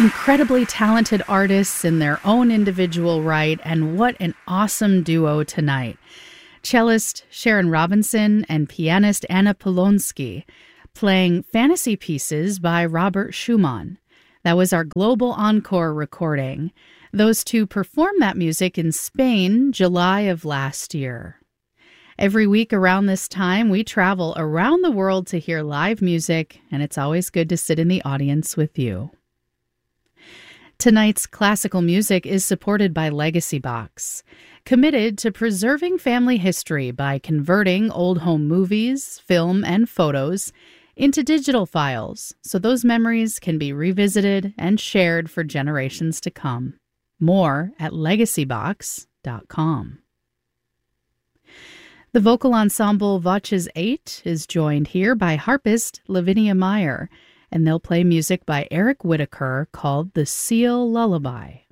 Incredibly talented artists in their own individual right, and what an awesome duo tonight. Cellist Sharon Robinson and pianist Anna Polonsky playing Fantasy Pieces by Robert Schumann. That was our global encore recording. Those two performed that music in Spain, July of last year. Every week around this time, we travel around the world to hear live music, and it's always good to sit in the audience with you. Tonight's classical music is supported by Legacy Box, committed to preserving family history by converting old home movies, film, and photos into digital files so those memories can be revisited and shared for generations to come. More at legacybox.com. The vocal ensemble Voces 8 is joined here by harpist Lavinia Meyer, and they'll play music by Eric Whitaker called The Seal Lullaby.